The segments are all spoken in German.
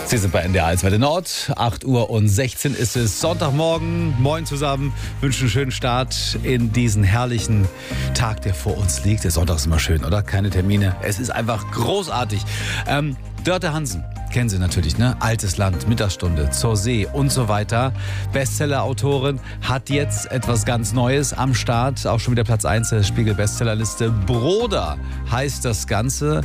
Sie sind bei NDR 1 Welle Nord. 8:16 Uhr ist es. Sonntagmorgen. Moin zusammen. Wünschen einen schönen Start in diesen herrlichen Tag, der vor uns liegt. Der Sonntag ist immer schön, oder? Keine Termine. Es ist einfach großartig. Dörte Hansen. Kennen Sie natürlich, ne? Altes Land, Mittagsstunde, Zur See und so weiter. Bestseller-Autorin hat jetzt etwas ganz Neues am Start. Auch schon wieder Platz 1 der Spiegel-Bestsellerliste. Broder heißt das Ganze.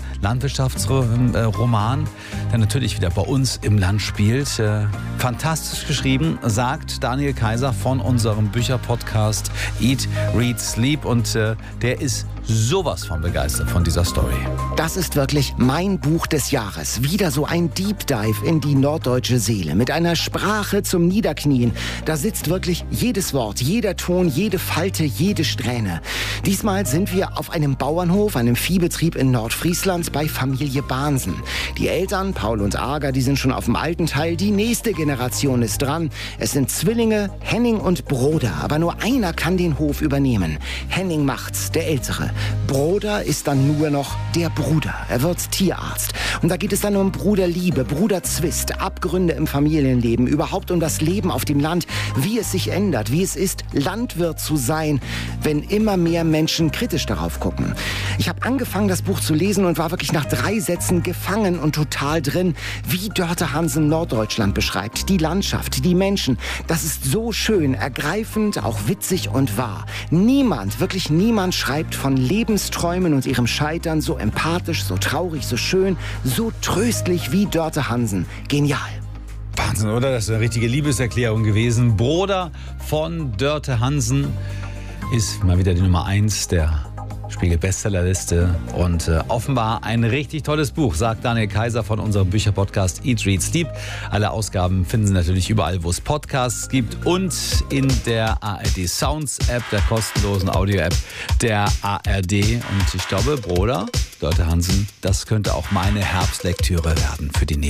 Landwirtschaftsroman, der natürlich wieder bei uns im Land spielt. Fantastisch geschrieben, sagt Daniel Kaiser von unserem Bücherpodcast Eat, Read, Sleep. Und der ist sowas von begeistert von dieser Story. Das ist wirklich mein Buch des Jahres. Wieder so ein Deep Dive in die norddeutsche Seele. Mit einer Sprache zum Niederknien. Da sitzt wirklich jedes Wort, jeder Ton, jede Falte, jede Strähne. Diesmal sind wir auf einem Bauernhof, einem Viehbetrieb in Nordfriesland bei Familie Bahnsen. Die Eltern, Paul und Ager, die sind schon auf dem alten Teil. Die nächste Generation ist dran. Es sind Zwillinge, Henning und Broder. Aber nur einer kann den Hof übernehmen. Henning macht's, der Ältere. Broder ist dann nur noch der Bruder. Er wird Tierarzt. Und da geht es dann um Bruderliebe, Bruderzwist, Abgründe im Familienleben, überhaupt um das Leben auf dem Land, wie es sich ändert, wie es ist, Landwirt zu sein, wenn immer mehr Menschen kritisch darauf gucken. Ich habe angefangen, das Buch zu lesen und war wirklich nach 3 Sätzen gefangen und total drin, wie Dörte Hansen Norddeutschland beschreibt. Die Landschaft, die Menschen, das ist so schön, ergreifend, auch witzig und wahr. Niemand, wirklich niemand schreibt von Lebensträumen und ihrem Scheitern so empathisch, so traurig, so schön, so tröstlich wie Dörte Hansen. Genial. Wahnsinn, oder? Das ist eine richtige Liebeserklärung gewesen. Broder von Dörte Hansen ist mal wieder die Nummer 1 der Spiegel-Bestsellerliste und offenbar ein richtig tolles Buch, sagt Daniel Kaiser von unserem Bücherpodcast Eat, Read, Sleep. Alle Ausgaben finden Sie natürlich überall, wo es Podcasts gibt und in der ARD Sounds App, der kostenlosen Audio-App der ARD. Und ich glaube, Broder, Dörte Hansen, das könnte auch meine Herbstlektüre werden für die nächste